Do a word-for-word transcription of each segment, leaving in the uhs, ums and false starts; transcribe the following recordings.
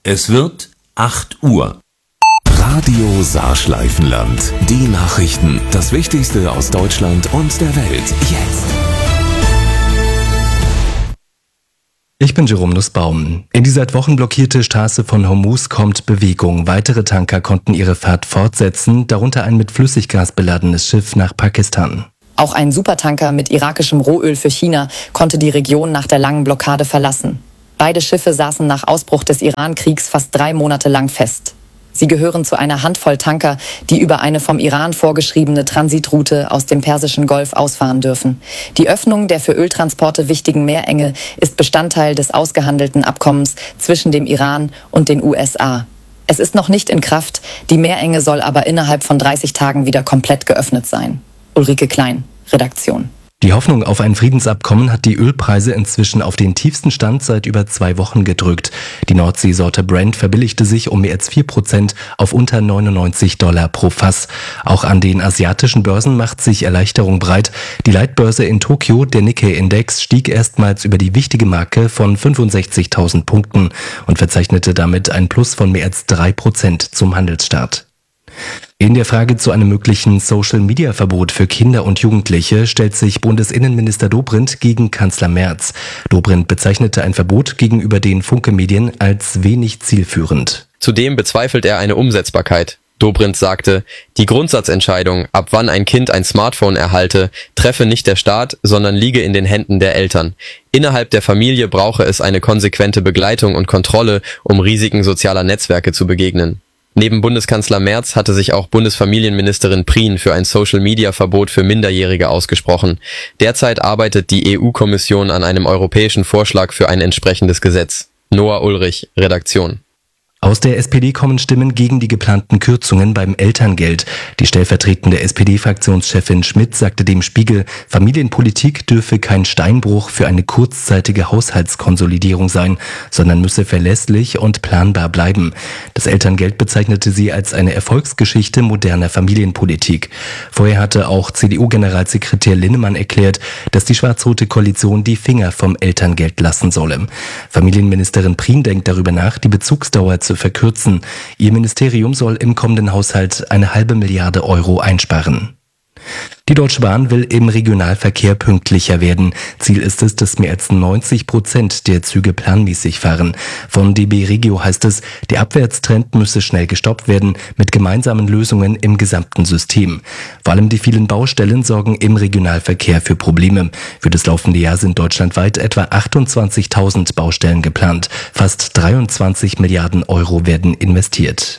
Es wird acht Uhr. Radio Saarschleifenland. Die Nachrichten, das Wichtigste aus Deutschland und der Welt. Jetzt. Ich bin Jerome Nussbaum. In die seit Wochen blockierte Straße von Hormuz kommt Bewegung. Weitere Tanker konnten ihre Fahrt fortsetzen, darunter ein mit Flüssiggas beladenes Schiff nach Pakistan. Auch ein Supertanker mit irakischem Rohöl für China konnte die Region nach der langen Blockade verlassen. Beide Schiffe saßen nach Ausbruch des Iran-Kriegs fast drei Monate lang fest. Sie gehören zu einer Handvoll Tanker, die über eine vom Iran vorgeschriebene Transitroute aus dem Persischen Golf ausfahren dürfen. Die Öffnung der für Öltransporte wichtigen Meerenge ist Bestandteil des ausgehandelten Abkommens zwischen dem Iran und den U S A. Es ist noch nicht in Kraft, die Meerenge soll aber innerhalb von dreißig Tagen wieder komplett geöffnet sein. Ulrike Klein, Redaktion. Die Hoffnung auf ein Friedensabkommen hat die Ölpreise inzwischen auf den tiefsten Stand seit über zwei Wochen gedrückt. Die Nordseesorte Brent verbilligte sich um mehr als vier Prozent auf unter neunundneunzig Dollar pro Fass. Auch an den asiatischen Börsen macht sich Erleichterung breit. Die Leitbörse in Tokio, der Nikkei-Index, stieg erstmals über die wichtige Marke von fünfundsechzigtausend Punkten und verzeichnete damit ein Plus von mehr als drei Prozent zum Handelsstart. In der Frage zu einem möglichen Social-Media-Verbot für Kinder und Jugendliche stellt sich Bundesinnenminister Dobrindt gegen Kanzler Merz. Dobrindt bezeichnete ein Verbot gegenüber den Funke-Medien als wenig zielführend. Zudem bezweifelt er eine Umsetzbarkeit. Dobrindt sagte, die Grundsatzentscheidung, ab wann ein Kind ein Smartphone erhalte, treffe nicht der Staat, sondern liege in den Händen der Eltern. Innerhalb der Familie brauche es eine konsequente Begleitung und Kontrolle, um Risiken sozialer Netzwerke zu begegnen. Neben Bundeskanzler Merz hatte sich auch Bundesfamilienministerin Prien für ein Social-Media-Verbot für Minderjährige ausgesprochen. Derzeit arbeitet die E U-Kommission an einem europäischen Vorschlag für ein entsprechendes Gesetz. Noah Ulrich, Redaktion. Aus der S P D kommen Stimmen gegen die geplanten Kürzungen beim Elterngeld. Die stellvertretende S P D-Fraktionschefin Schmidt sagte dem Spiegel, Familienpolitik dürfe kein Steinbruch für eine kurzzeitige Haushaltskonsolidierung sein, sondern müsse verlässlich und planbar bleiben. Das Elterngeld bezeichnete sie als eine Erfolgsgeschichte moderner Familienpolitik. Vorher hatte auch C D U-Generalsekretär Linnemann erklärt, dass die schwarz-rote Koalition die Finger vom Elterngeld lassen solle. Familienministerin Prien denkt darüber nach, die Bezugsdauer zu verkürzen. Ihr Ministerium soll im kommenden Haushalt eine halbe Milliarde Euro einsparen. Die Deutsche Bahn will im Regionalverkehr pünktlicher werden. Ziel ist es, dass mehr als neunzig Prozent der Züge planmäßig fahren. Von D B Regio heißt es, der Abwärtstrend müsse schnell gestoppt werden mit gemeinsamen Lösungen im gesamten System. Vor allem die vielen Baustellen sorgen im Regionalverkehr für Probleme. Für das laufende Jahr sind deutschlandweit etwa achtundzwanzigtausend Baustellen geplant. Fast dreiundzwanzig Milliarden Euro werden investiert.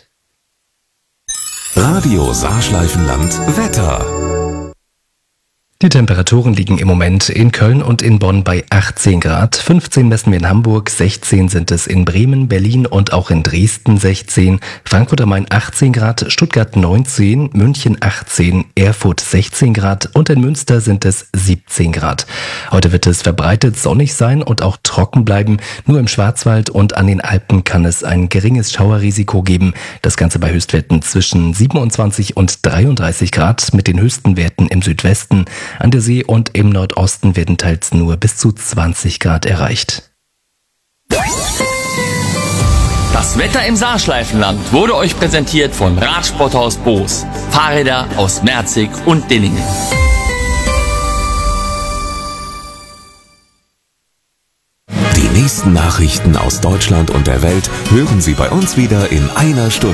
Radio Saarschleifenland Wetter. Die Temperaturen liegen im Moment in Köln und in Bonn bei achtzehn Grad, fünfzehn messen wir in Hamburg, sechzehn sind es in Bremen, Berlin und auch in Dresden sechzehn, Frankfurt am Main achtzehn Grad, Stuttgart neunzehn, München achtzehn, Erfurt sechzehn Grad und in Münster sind es siebzehn Grad. Heute wird es verbreitet sonnig sein und auch trocken bleiben. Nur im Schwarzwald und an den Alpen kann es ein geringes Schauerrisiko geben. Das Ganze bei Höchstwerten zwischen siebenundzwanzig und dreiunddreißig Grad mit den höchsten Werten im Südwesten. An der See und im Nordosten werden teils nur bis zu zwanzig Grad erreicht. Das Wetter im Saarschleifenland wurde euch präsentiert von Radsporthaus Boos. Fahrräder aus Merzig und Dillingen. Die nächsten Nachrichten aus Deutschland und der Welt hören Sie bei uns wieder in einer Stunde.